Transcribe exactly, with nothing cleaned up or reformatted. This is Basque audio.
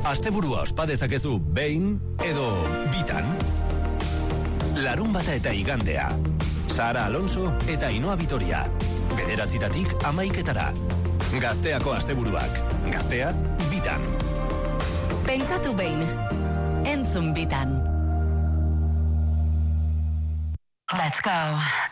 Asteburua ospa dezakezu behin edo bitan. Larunbata eta igandea. Sara Alonso eta Ainhoa Vitoria. Bederatzitatik amaiketara. Gazteako asteburuak. Gaztea bitan. Pentsatu behin. Entzun bitan. Let's go.